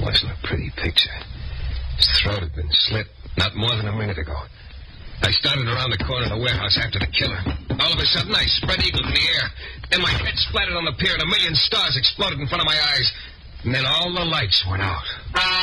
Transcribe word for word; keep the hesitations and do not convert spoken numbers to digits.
wasn't a pretty picture. His throat had been slit not more than a minute ago. I started around the corner of the warehouse after the killer. All of a sudden, I spread eagle in the air. Then my head splattered on the pier, and a million stars exploded in front of my eyes. And then all the lights went out.